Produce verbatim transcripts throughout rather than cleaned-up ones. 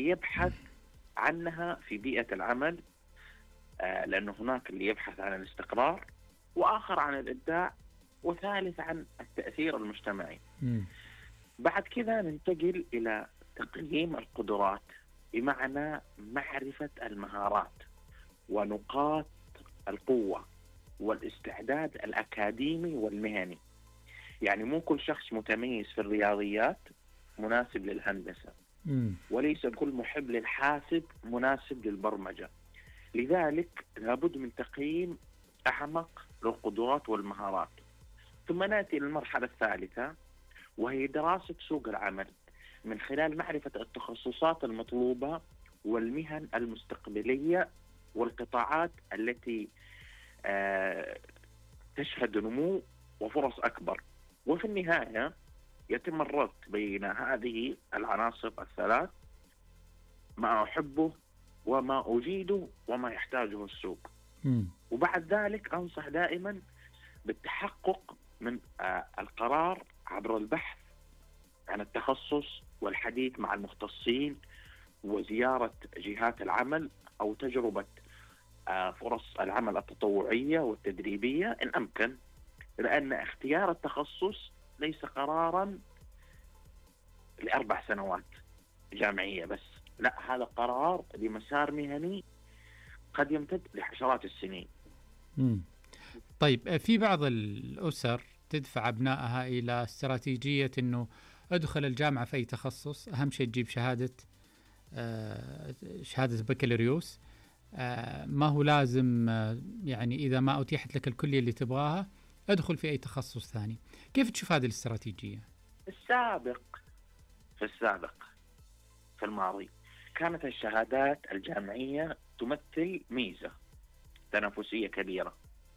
اللي يبحث عنها في بيئة العمل، آه لأنه هناك اللي يبحث عن الاستقرار، وآخر عن الإبداع، وثالث عن التأثير المجتمعي. م. بعد كذا ننتقل إلى تقييم القدرات، بمعنى معرفة المهارات ونقاط القوة والاستعداد الأكاديمي والمهني. يعني مو كل شخص متميز في الرياضيات مناسب للهندسة، م. وليس كل محب للحاسب مناسب للبرمجة. لذلك لابد من تقييم أعمق للقدرات والمهارات. ثم نأتي إلى المرحلة الثالثة، وهي دراسة سوق العمل من خلال معرفة التخصصات المطلوبة والمهن المستقبلية والقطاعات التي آه تشهد نمو وفرص أكبر. وفي النهاية يتم الربط بين هذه العناصر الثلاث، ما أحبه وما أجيده وما يحتاجه السوق. م. وبعد ذلك أنصح دائما بالتحقق من آه القرار عبر البحث عن التخصص والحديث مع المختصين وزيارة جهات العمل أو تجربة آه فرص العمل التطوعية والتدريبية إن أمكن، لأن اختيار التخصص ليس قرارا لأربع سنوات جامعية بس، لا، هذا قرار لمسار مهني قد يمتد لعشرات السنين. م. طيب، في بعض الأسر تدفع أبنائها إلى استراتيجية أنه أدخل الجامعة في أي تخصص، أهم شيء تجيب شهادة آه شهادة بكالوريوس، آه ما هو لازم آه يعني إذا ما أتيحت لك الكلية اللي تبغاها أدخل في أي تخصص ثاني. كيف تشوف هذه الاستراتيجية؟ السابق في السابق في الماضي كانت الشهادات الجامعية تمثل ميزة تنافسية كبيرة،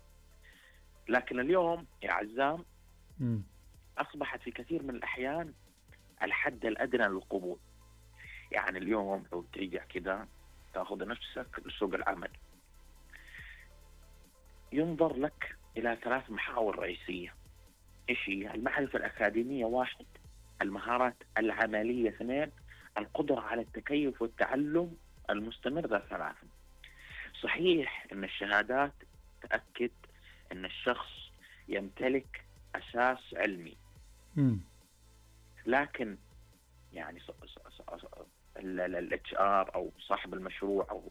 لكن اليوم يا عزام م. أصبحت في كثير من الأحيان الحد الأدنى للقبول. يعني اليوم لو ترجع كده تأخذ نفسك لسوق العمل، ينظر لك إلى ثلاث محاور رئيسية. إيش هي؟ المعرفة الأكاديمية واحد، المهارات العملية اثنين، القدرة على التكيف والتعلم المستمر ثلاثة. صحيح أن الشهادات تأكد أن الشخص يمتلك أساس علمي، م. لكن يعني ال إتش آر أو صاحب المشروع أو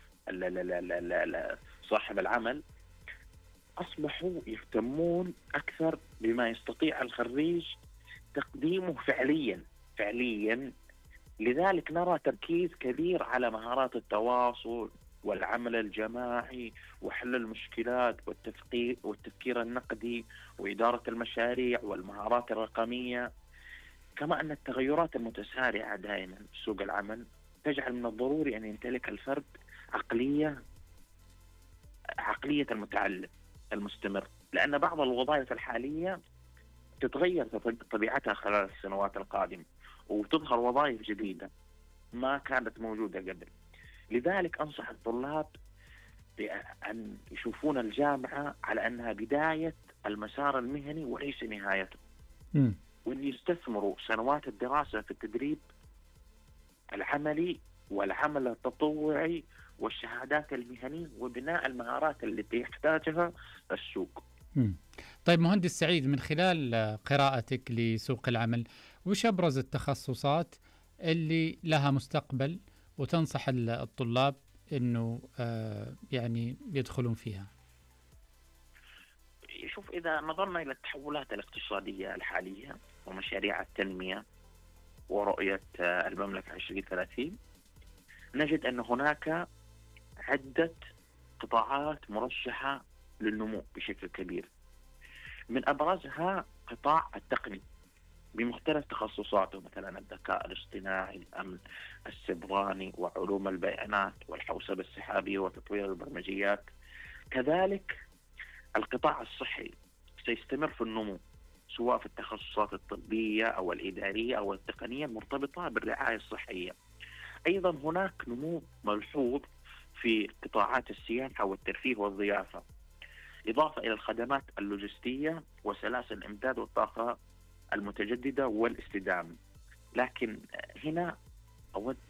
صاحب العمل أصبحوا يهتمون أكثر بما يستطيع الخريج تقديمه فعليا فعليا لذلك نرى تركيز كبير على مهارات التواصل والعمل الجماعي وحل المشكلات والتفكير والتفكير النقدي وإدارة المشاريع والمهارات الرقمية. كما أن التغيرات المتسارعة دائما في سوق العمل تجعل من الضروري أن يمتلك الفرد عقلية عقلية المتعلم المستمر، لأن بعض الوظائف الحالية تتغير طبيعتها خلال السنوات القادمة وتظهر وظائف جديدة ما كانت موجودة قبل. لذلك أنصح الطلاب بأن يشوفون الجامعة على أنها بداية المسار المهني وليس نهايته، م. وأن يستثمروا سنوات الدراسة في التدريب العملي والعمل التطوعي والشهادات المهنية وبناء المهارات التي يحتاجها السوق. م. طيب مهندس سعيد، من خلال قراءتك لسوق العمل وش أبرز التخصصات اللي لها مستقبل وتنصح الطلاب أنه آه يعني يدخلون فيها؟ شوف، إذا نظرنا إلى التحولات الاقتصادية الحالية ومشاريع التنمية ورؤية المملكة عشرين ثلاثين، نجد أن هناك عدة قطاعات مرشحة للنمو بشكل كبير. من أبرزها قطاع التقني بمختلف تخصصاته، مثلا الذكاء الاصطناعي، الأمن السيبراني، وعلوم البيانات والحوسبة السحابية وتطوير البرمجيات. كذلك القطاع الصحي سيستمر في النمو، سواء في التخصصات الطبية أو الإدارية أو التقنية المرتبطة بالرعاية الصحية. أيضا هناك نمو ملحوظ في قطاعات السياحة والترفيه والضيافة، إضافة إلى الخدمات اللوجستية وسلاسل الإمداد والطاقة المتجددة والاستدامة. لكن هنا أود